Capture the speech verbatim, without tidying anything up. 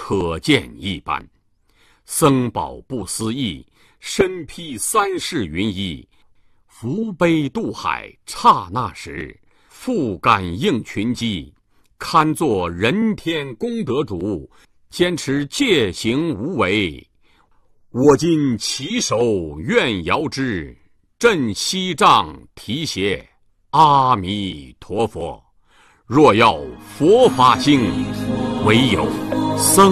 可见一斑。僧宝不思议，身披三世云衣，扶悲渡海，刹那时，复感应群机，堪作人天功德主，坚持戒行无为。我今起手愿遥之，振西藏提携，阿弥陀佛。若要佛法兴，唯有僧